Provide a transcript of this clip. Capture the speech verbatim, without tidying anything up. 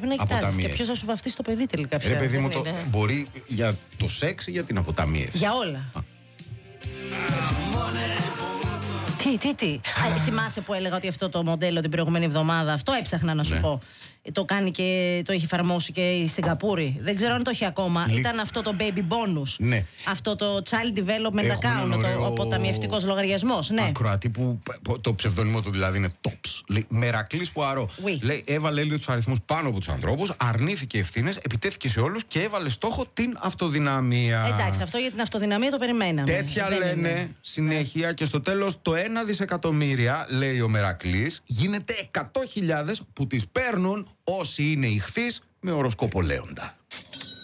πρέπει να κοιτάζεις και ποιος θα σου βαφτίσει το παιδί τελικά. Ρε παιδί μου, το, μπορεί για το σεξ ή για την αποταμίευση. Για όλα. Α. Τι, τι, τι. Α, θυμάσαι που έλεγα ότι αυτό το μοντέλο την προηγούμενη εβδομάδα, αυτό έψαχνα να σου ναι. πω. Το κάνει και το έχει εφαρμόσει και η Σιγκαπούρη. Δεν ξέρω αν το έχει ακόμα. Λί... Ήταν αυτό το baby bonus. Ναι. Αυτό το child development account, ωραίο... ο αποταμιευτικός λογαριασμός. Ναι. Ακροατή που το ψευδόνυμο του δηλαδή είναι Tops. Λέει Μερακλής Πουαρό. Oui. Λέει έβαλε λίγο τους αριθμούς πάνω από τους ανθρώπους, αρνήθηκε ευθύνες, επιτέθηκε σε όλους και έβαλε στόχο την αυτοδυναμία. Εντάξει, αυτό για την αυτοδυναμία το περιμέναμε. Τέτοια δεν λένε είναι. Συνέχεια και στο τέλος το ένα δισεκατομμύρια, λέει ο Μερακλής, γίνεται εκατό χιλιάδες που τις παίρνουν όσοι είναι ηχθείς με οροσκόπο λέοντα.